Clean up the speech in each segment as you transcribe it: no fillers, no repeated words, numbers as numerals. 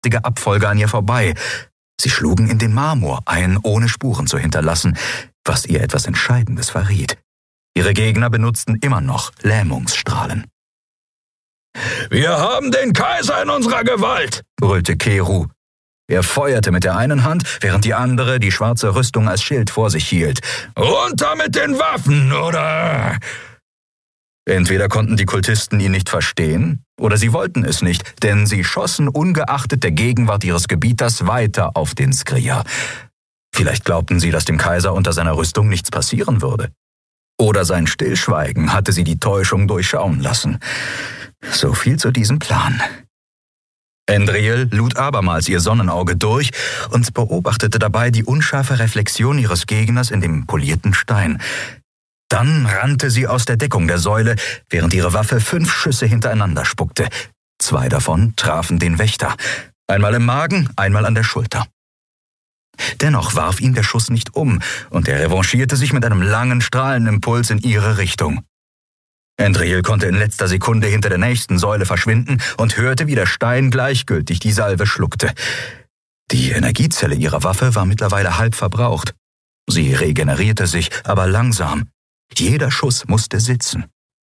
gewaltige Abfolge an ihr vorbei. Sie schlugen in den Marmor ein, ohne Spuren zu hinterlassen, was ihr etwas Entscheidendes verriet. Ihre Gegner benutzten immer noch Lähmungsstrahlen. »Wir haben den Kaiser in unserer Gewalt«, brüllte Keru. Er feuerte mit der einen Hand, während die andere die schwarze Rüstung als Schild vor sich hielt. »Runter mit den Waffen, oder?« Entweder konnten die Kultisten ihn nicht verstehen, oder sie wollten es nicht, denn sie schossen ungeachtet der Gegenwart ihres Gebieters weiter auf den Skria. Vielleicht glaubten sie, dass dem Kaiser unter seiner Rüstung nichts passieren würde. Oder sein Stillschweigen hatte sie die Täuschung durchschauen lassen. So viel zu diesem Plan. Endriel lud abermals ihr Sonnenauge durch und beobachtete dabei die unscharfe Reflexion ihres Gegners in dem polierten Stein. Dann rannte sie aus der Deckung der Säule, während ihre Waffe 5 Schüsse hintereinander spuckte. 2 davon trafen den Wächter. Einmal im Magen, einmal an der Schulter. Dennoch warf ihn der Schuss nicht um, und er revanchierte sich mit einem langen Strahlenimpuls in ihre Richtung. Endriel konnte in letzter Sekunde hinter der nächsten Säule verschwinden und hörte, wie der Stein gleichgültig die Salve schluckte. Die Energiezelle ihrer Waffe war mittlerweile halb verbraucht. Sie regenerierte sich, aber langsam. Jeder Schuss musste sitzen.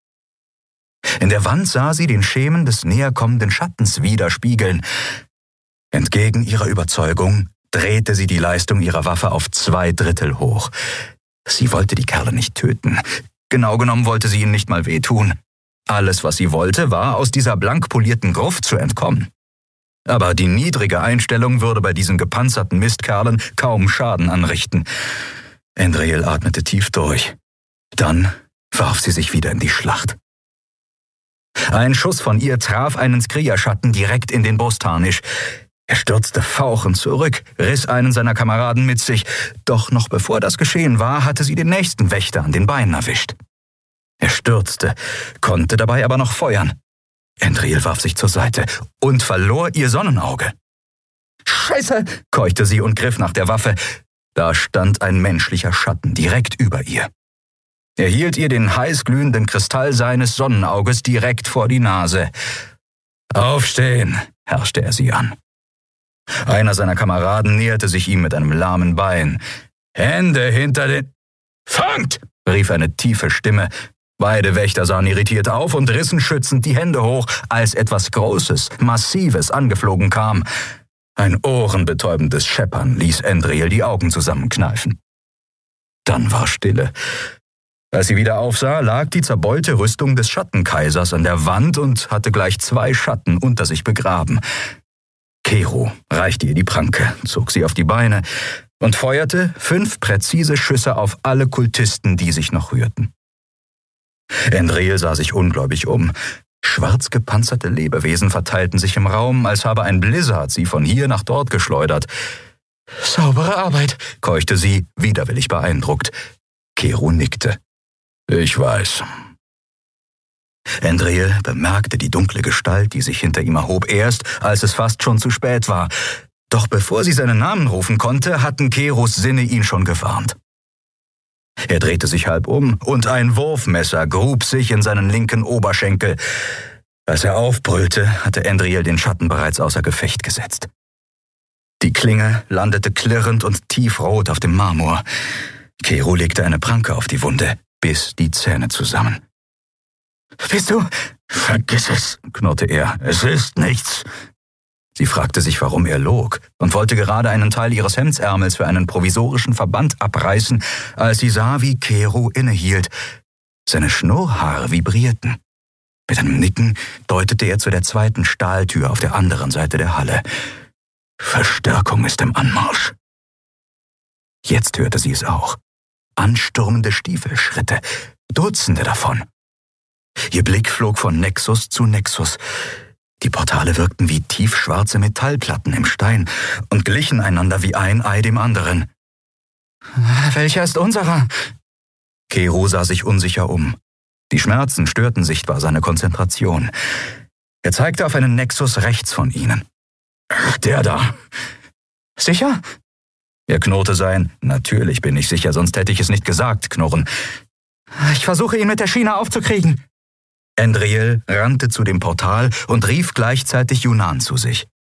In der Wand sah sie den Schemen des näherkommenden Schattens widerspiegeln. Entgegen ihrer Überzeugung drehte sie die Leistung ihrer Waffe auf 2/3 hoch. Sie wollte die Kerle nicht töten. Genau genommen wollte sie ihnen nicht mal wehtun. Alles, was sie wollte, war, aus dieser blank polierten Gruft zu entkommen. Aber die niedrige Einstellung würde bei diesen gepanzerten Mistkerlen kaum Schaden anrichten. Endriel atmete tief durch. Dann warf sie sich wieder in die Schlacht. Ein Schuss von ihr traf einen Skria-Schatten direkt in den Brustharnisch. Er stürzte fauchend zurück, riss einen seiner Kameraden mit sich, doch noch bevor das geschehen war, hatte sie den nächsten Wächter an den Beinen erwischt. Er stürzte, konnte dabei aber noch feuern. Endriel warf sich zur Seite und verlor ihr Sonnenauge. »Scheiße«, keuchte sie und griff nach der Waffe. Da stand ein menschlicher Schatten direkt über ihr. Er hielt ihr den heißglühenden Kristall seines Sonnenauges direkt vor die Nase. »Aufstehen«, herrschte er sie an. Einer seiner Kameraden näherte sich ihm mit einem lahmen Bein. »Hände hinter den...« »Fangt«, rief eine tiefe Stimme. Beide Wächter sahen irritiert auf und rissen schützend die Hände hoch, als etwas Großes, Massives angeflogen kam. Ein ohrenbetäubendes Scheppern ließ Endriel die Augen zusammenkneifen. Dann war Stille. Als sie wieder aufsah, lag die zerbeulte Rüstung des Schattenkaisers an der Wand und hatte gleich 2 Schatten unter sich begraben. Keru reichte ihr die Pranke, zog sie auf die Beine und feuerte 5 präzise Schüsse auf alle Kultisten, die sich noch rührten. Endriel sah sich ungläubig um. Schwarz gepanzerte Lebewesen verteilten sich im Raum, als habe ein Blizzard sie von hier nach dort geschleudert. »Saubere Arbeit«, keuchte sie, widerwillig beeindruckt. Keru nickte. »Ich weiß.« Endriel bemerkte die dunkle Gestalt, die sich hinter ihm erhob, erst, als es fast schon zu spät war. Doch bevor sie seinen Namen rufen konnte, hatten Kerus Sinne ihn schon gewarnt. Er drehte sich halb um und ein Wurfmesser grub sich in seinen linken Oberschenkel. Als er aufbrüllte, hatte Endriel den Schatten bereits außer Gefecht gesetzt. Die Klinge landete klirrend und tiefrot auf dem Marmor. Keru legte eine Pranke auf die Wunde, biss die Zähne zusammen. »Bist du?« »Vergiss es«, knurrte er. »Es ist nichts.« Sie fragte sich, warum er log, und wollte gerade einen Teil ihres Hemdsärmels für einen provisorischen Verband abreißen, als sie sah, wie Keru innehielt. Seine Schnurrhaare vibrierten. Mit einem Nicken deutete er zu der 2. Stahltür auf der anderen Seite der Halle. »Verstärkung ist im Anmarsch.« Jetzt hörte sie es auch. Anstürmende Stiefelschritte, Dutzende davon. Ihr Blick flog von Nexus zu Nexus. Die Portale wirkten wie tiefschwarze Metallplatten im Stein und glichen einander wie ein Ei dem anderen. »Welcher ist unserer?« Keru sah sich unsicher um. Die Schmerzen störten sichtbar seine Konzentration. Er zeigte auf einen Nexus rechts von ihnen. »Der da.« »Sicher?« Er knurrte sein »Natürlich bin ich sicher, sonst hätte ich es nicht gesagt« Knurren. »Ich versuche, ihn mit der Schiene aufzukriegen.« Endriel rannte zu dem Portal und rief gleichzeitig Yunnan zu sich.